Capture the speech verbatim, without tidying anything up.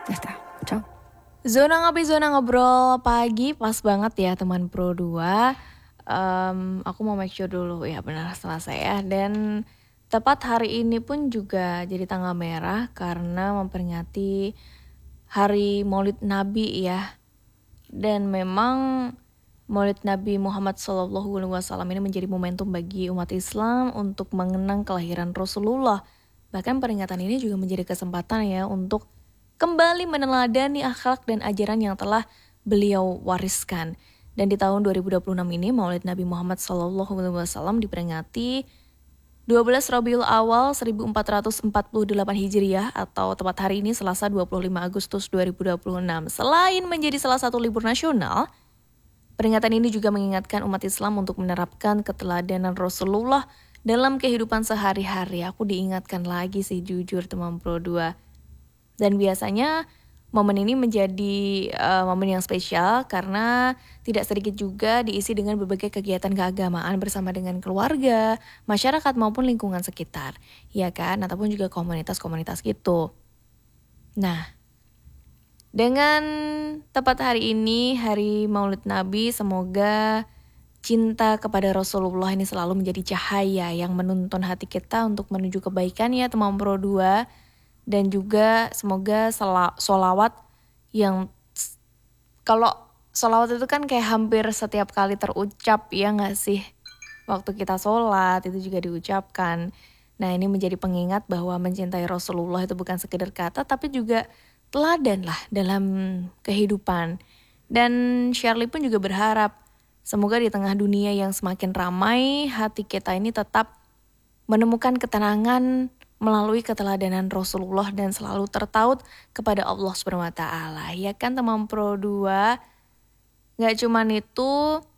Ya está. Ciao. Zona ngopi, zona ngobrol pagi pas banget ya teman Pro dua. Em, aku mau make sure dulu ya benar selesai ya. Dan tepat hari ini pun juga jadi tanggal merah karena memperingati hari Maulid Nabi ya. Dan memang Maulid Nabi Muhammad Shallallahu Alaihi Wasallam ini menjadi momentum bagi umat Islam untuk mengenang kelahiran Rasulullah. Bahkan peringatan ini juga menjadi kesempatan ya untuk kembali meneladani akhlak dan ajaran yang telah beliau wariskan. Dan di tahun dua ribu dua puluh enam ini Maulid Nabi Muhammad Shallallahu Alaihi Wasallam diperingati dua belas Rabiul Awal seribu empat ratus empat puluh delapan Hijriah atau tepat hari ini Selasa dua puluh lima Agustus dua ribu dua puluh enam. Selain menjadi salah satu libur nasional, peringatan ini juga mengingatkan umat Islam untuk menerapkan keteladanan Rasulullah dalam kehidupan sehari-hari. Aku diingatkan lagi sih jujur teman Pro dua. Dan biasanya momen ini menjadi uh, momen yang spesial karena tidak sedikit juga diisi dengan berbagai kegiatan keagamaan bersama dengan keluarga, masyarakat maupun lingkungan sekitar. Ya kan? Ataupun juga komunitas-komunitas gitu. Nah, dengan tepat hari ini, hari Maulid Nabi, semoga cinta kepada Rasulullah ini selalu menjadi cahaya yang menuntun hati kita untuk menuju kebaikan ya teman Pro dua. Dan juga semoga sholawat yang, kalau sholawat itu kan kayak hampir setiap kali terucap ya gak sih? Waktu kita sholat itu juga diucapkan. Nah ini menjadi pengingat bahwa mencintai Rasulullah itu bukan sekedar kata tapi juga teladan lah dalam kehidupan. Dan Shirley pun juga berharap semoga di tengah dunia yang semakin ramai, hati kita ini tetap menemukan ketenangan melalui keteladanan Rasulullah dan selalu tertaut kepada Allah subhanahu wa taala. Ya kan teman Pro dua? Gak cuman itu,